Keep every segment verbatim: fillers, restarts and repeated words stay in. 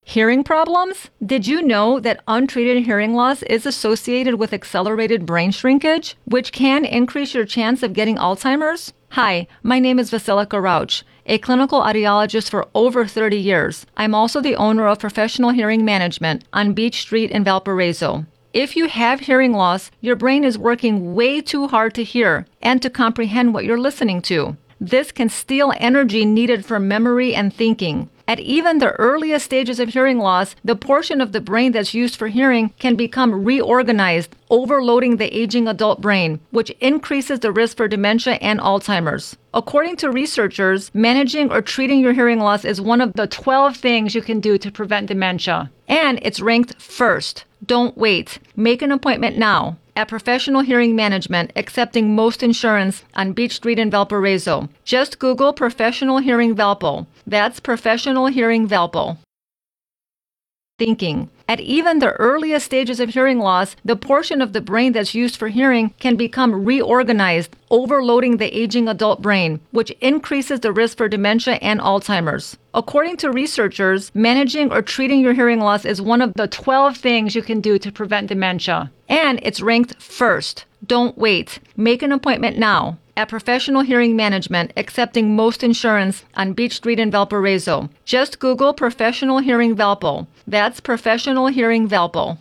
Hearing problems? Did you know that untreated hearing loss is associated with accelerated brain shrinkage, which can increase your chance of getting Alzheimer's? Hi, my name is Vasilika Rauch, a clinical audiologist for over thirty years. I'm also the owner of Professional Hearing Management on Beach Street in Valparaiso. If you have hearing loss, your brain is working way too hard to hear and to comprehend what you're listening to. This can steal energy needed for memory and thinking. At even the earliest stages of hearing loss, the portion of the brain that's used for hearing can become reorganized, overloading the aging adult brain, which increases the risk for dementia and Alzheimer's. According to researchers, managing or treating your hearing loss is one of the twelve things you can do to prevent dementia. And it's ranked first. Don't wait. Make an appointment now at Professional Hearing Management, accepting most insurance on Beach Street in Valparaiso. Just Google Professional Hearing Valpo. That's Professional Hearing Valpo. Thinking. At even the earliest stages of hearing loss, the portion of the brain that's used for hearing can become reorganized, overloading the aging adult brain, which increases the risk for dementia and Alzheimer's. According to researchers, managing or treating your hearing loss is one of the twelve things you can do to prevent dementia. And it's ranked first. Don't wait. Make an appointment now at Professional Hearing Management, accepting most insurance on Beach Street in Valparaiso. Just Google Professional Hearing Valpo. That's Professional Hearing Valpo.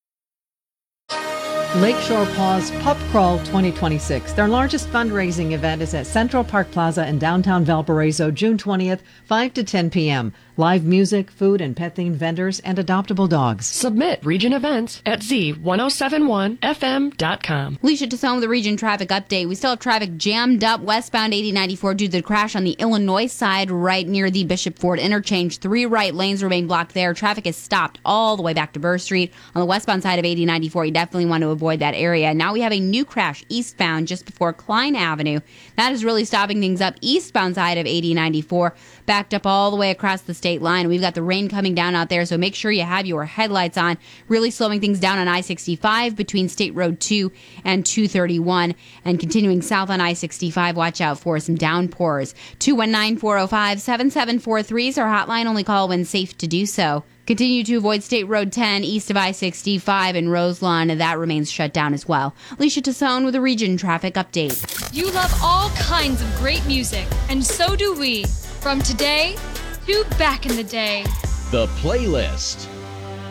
Lakeshore Paws Pup Crawl twenty twenty-six. Their largest fundraising event is at Central Park Plaza in downtown Valparaiso, June twentieth, five to ten p.m. Live music, food, and pet-themed vendors, and adoptable dogs. Submit Region Events at z ten seventy-one f m dot com. Alicia Tassone with the Region Traffic Update. We still have traffic jammed up westbound eighty ninety-four due to the crash on the Illinois side right near the Bishop Ford interchange. Three right lanes remain blocked there. Traffic is stopped all the way back to Burr Street. On the westbound side of eighty ninety-four, you definitely want to avoid that area. Now we have a new crash eastbound just before Klein Avenue. That is really stopping things up eastbound side of eighty ninety-four, backed up all the way across the state line. We've got the rain coming down out there, so make sure you have your headlights on. Really slowing things down on I sixty-five between State Road two and two thirty-one, and continuing south on I sixty-five. Watch out for some downpours. two one nine, four oh five, seven seven four three is our hotline. Only call when safe to do so. Continue to avoid State Road ten east of I sixty-five in Roselawn. That remains shut down as well. Alicia Tassone with a Region Traffic Update. You love all kinds of great music, and so do we. From today to back in the day. The Playlist.